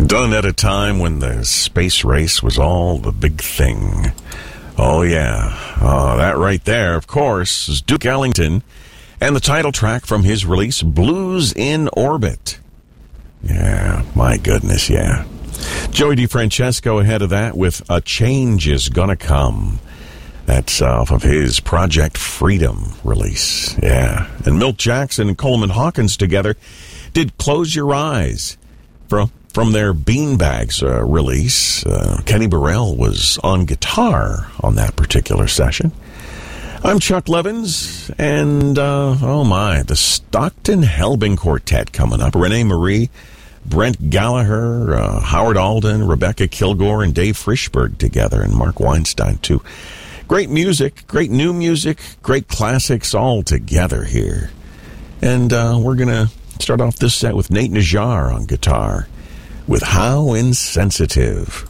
Done at a time when the space race was all the big thing. Oh, yeah. That right there, of course, is Duke Ellington and the title track from his release, Blues in Orbit. Yeah, my goodness, yeah. Joey DeFrancesco ahead of that with A Change Is Gonna Come. That's off of his Project Freedom release. Yeah. And Milt Jackson and Coleman Hawkins together did Close Your Eyes from their Beanbags release. Kenny Burrell was on guitar on that particular session. I'm Chuck Levins, and the Stockton Helbing Quartet coming up. Renee Marie, Brent Gallagher, Howard Alden, Rebecca Kilgore, and Dave Frischberg together, and Mark Weinstein, too. Great music, great new music, great classics all together here. And we're going to start off this set with Nate Najjar on guitar with How Insensitive.